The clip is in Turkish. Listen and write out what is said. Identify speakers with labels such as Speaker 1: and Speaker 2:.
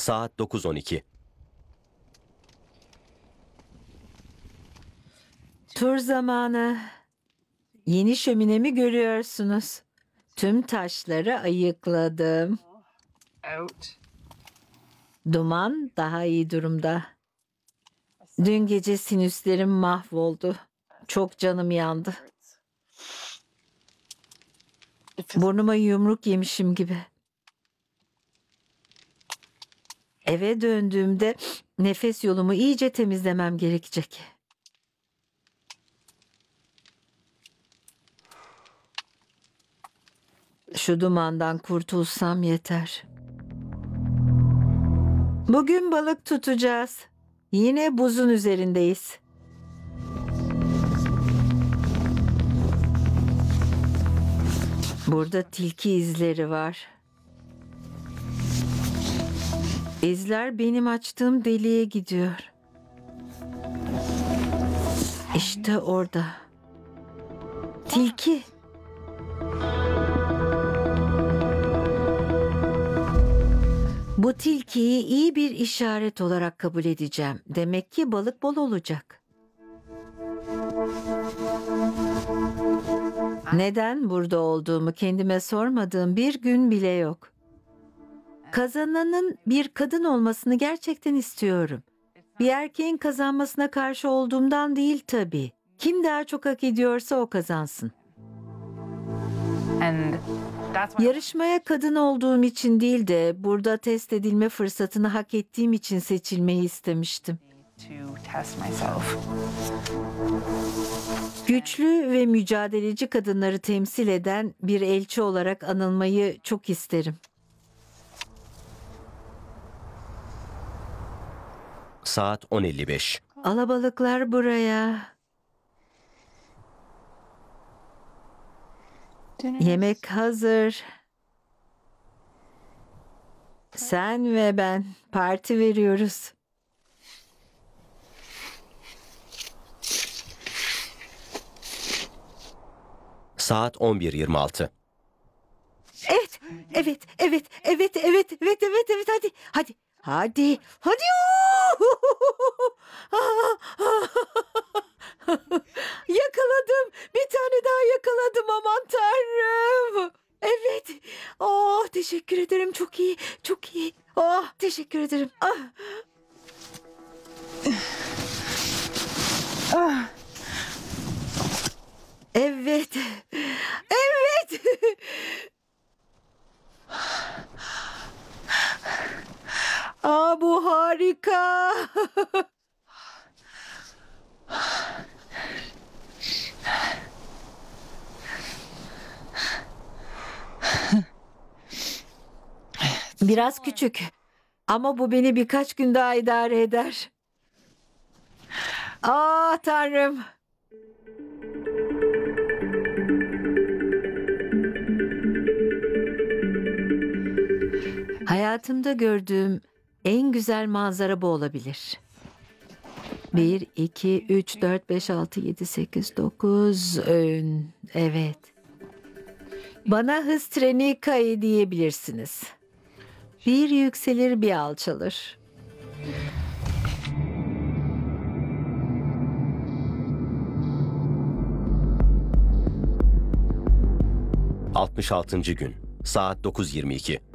Speaker 1: Saat 9:12.
Speaker 2: Tur zamanı. Yeni şöminemi görüyorsunuz. Tüm taşları ayıkladım.
Speaker 3: Out.
Speaker 2: Duman daha iyi durumda. Dün gece sinüslerim mahvoldu. Çok canım yandı. Burnuma yumruk yemişim gibi. Eve döndüğümde nefes yolumu iyice temizlemem gerekecek. Şu dumandan kurtulsam yeter. Bugün balık tutacağız. Yine buzun üzerindeyiz. Burada tilki izleri var. İzler benim açtığım deliğe gidiyor. İşte orada. Tilki. Bu tilkiyi iyi bir işaret olarak kabul edeceğim. Demek ki balık bol olacak. Neden burada olduğumu kendime sormadığım bir gün bile yok. Kazananın bir kadın olmasını gerçekten istiyorum. Bir erkeğin kazanmasına karşı olduğumdan değil tabii. Kim daha çok hak ediyorsa o kazansın.
Speaker 3: And that's why
Speaker 2: Yarışmaya kadın olduğum için değil de burada test edilme fırsatını hak ettiğim için seçilmeyi istemiştim.
Speaker 3: to test myself.
Speaker 2: Güçlü ve mücadeleci kadınları temsil eden bir elçi olarak anılmayı çok isterim.
Speaker 1: Saat 10:55.
Speaker 2: Alabalıklar buraya. Yemek hazır. Sen ve ben parti veriyoruz.
Speaker 1: Saat 11:26.
Speaker 2: Evet, evet, evet, evet, evet, evet, evet, evet, hadi, hadi, hadi, hadi. Yakaladım, bir tane daha yakaladım, aman Tanrım. Evet, oh teşekkür ederim, çok iyi, çok iyi. Oh teşekkür ederim. Ah. Evet, evet. Aa, bu harika. Biraz küçük ama bu beni birkaç gün daha idare eder. Aa Tanrım. Hayatımda gördüğüm en güzel manzara bu olabilir. 1, 2, 3, 4, 5, 6, 7, 8, 9 öğün. Evet. Bana hız treni kayı diyebilirsiniz. Bir yükselir bir alçalır.
Speaker 1: ...66. gün. Saat 9:22.